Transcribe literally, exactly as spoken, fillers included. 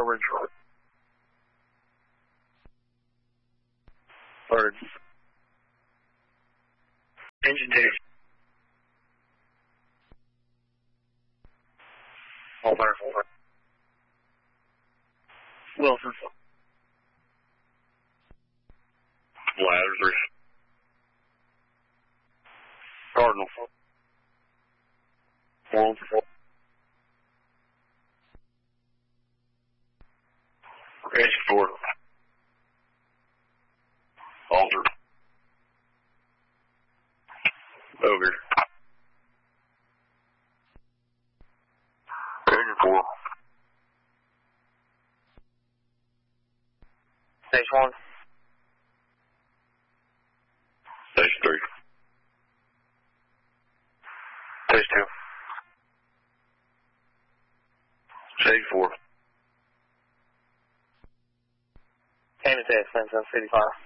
Orange. Bird. Engine two. All fire four. Wilson. Ladder three. Cardinal. One four. Edge four. Alter. Ogre. Engine four. Stage one. Stage three. Stage two. Stage four. Canada, San City Fire.